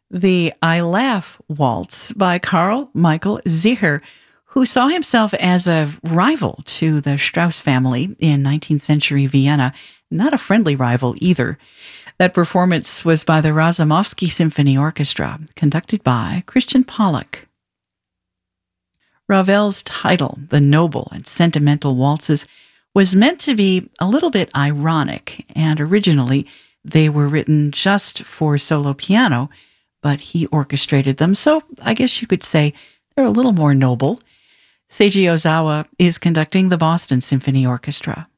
The I Laugh Waltz by Carl Michael Zicher, who saw himself as a rival to the Strauss family in 19th century Vienna, not a friendly rival either. That performance was by the Razumovsky Symphony Orchestra, conducted by Christian Pollack. Ravel's title, The Noble and Sentimental Waltzes, was meant to be a little bit ironic, and originally they were written just for solo piano, but he orchestrated them, so I guess you could say they're a little more noble. Seiji Ozawa is conducting the Boston Symphony Orchestra.